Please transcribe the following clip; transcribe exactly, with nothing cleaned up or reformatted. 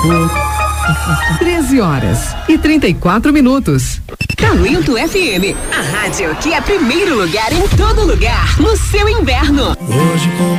treze horas e trinta e quatro minutos. Talento F M, a rádio que é primeiro lugar em todo lugar, no seu inverno. Hoje com